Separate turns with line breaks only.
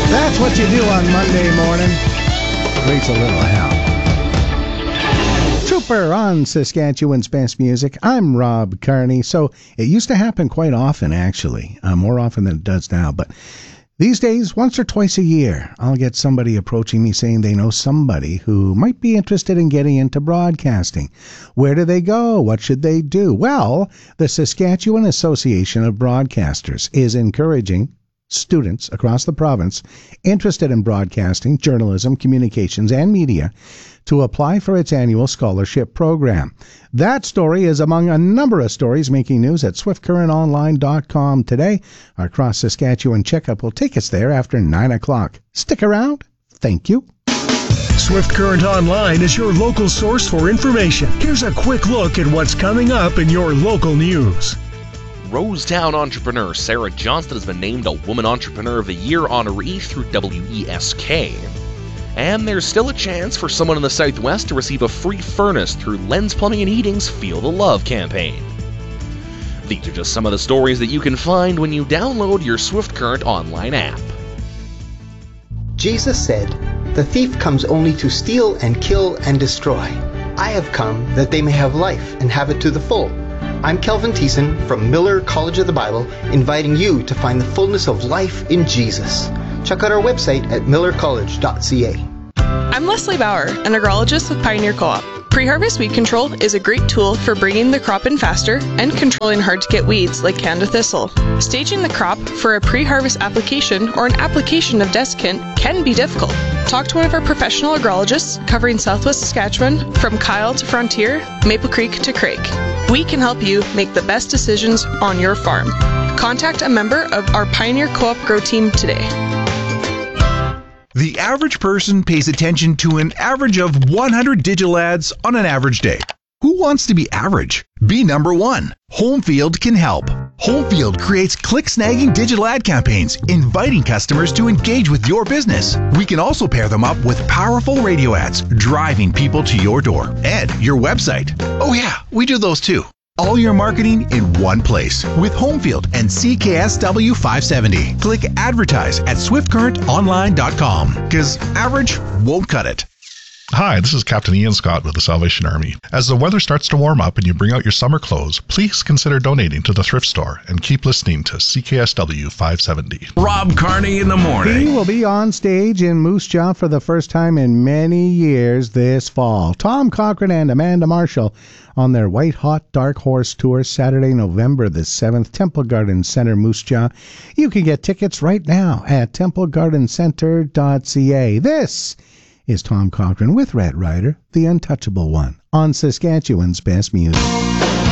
That's what you do on Monday morning. Raise a little hell. Trooper on Saskatchewan's Best Music. I'm Rob Carney. So it used to happen quite often, actually, more often than it does now. But these days, once or twice a year, I'll get somebody approaching me saying they know somebody who might be interested in getting into broadcasting. Where do they go? What should they do? Well, the Saskatchewan Association of Broadcasters is encouraging students across the province interested in broadcasting, journalism, communications, and media to apply for its annual scholarship program. That story is among a number of stories making news at swiftcurrentonline.com today. Our Cross Saskatchewan checkup will take us there after 9 o'clock. Stick around. Thank you.
Swift Current Online is your local source for information. Here's a quick look at what's coming up in your local news.
Rosetown entrepreneur Sarah Johnston has been named a Woman Entrepreneur of the Year honoree through WESK. And there's still a chance for someone in the Southwest to receive a free furnace through Lens Plumbing and Heating's Feel the Love campaign. These are just some of the stories that you can find when you download your Swift Current Online app.
Jesus said, "The thief comes only to steal and kill and destroy. I have come that they may have life and have it to the full." I'm Kelvin Thiessen from Miller College of the Bible, inviting you to find the fullness of life in Jesus. Check out our website at millercollege.ca.
I'm Leslie Bauer, an agrologist with Pioneer Co-op. Pre-harvest weed control is a great tool for bringing the crop in faster and controlling hard-to-get weeds like Canada thistle. Staging the crop for a pre-harvest application or an application of desiccant can be difficult. Talk to one of our professional agrologists covering Southwest Saskatchewan from Kyle to Frontier, Maple Creek to Craig. We can help you make the best decisions on your farm. Contact a member of our Pioneer Co-op Grow Team today.
The average person pays attention to an average of 100 digital ads on an average day. Who wants to be average? Be number one. Homefield can help. Homefield creates click-snagging digital ad campaigns, inviting customers to engage with your business. We can also pair them up with powerful radio ads, driving people to your door and your website. Oh yeah, we do those too. All your marketing in one place with Homefield and CKSW 570. Click advertise at swiftcurrentonline.com because average won't cut it.
Hi, this is Captain Ian Scott with the Salvation Army. As the weather starts to warm up and you bring out your summer clothes, please consider donating to the thrift store and keep listening to CKSW 570.
Rob Carney in the morning.
He will be on stage in Moose Jaw for the first time in many years this fall. Tom Cochrane and Amanda Marshall on their White Hot Dark Horse Tour Saturday, November the 7th, Temple Garden Center, Moose Jaw. You can get tickets right now at templegardencenter.ca. This is Tom Cochrane with Red Rider, the untouchable one, on Saskatchewan's Best Music.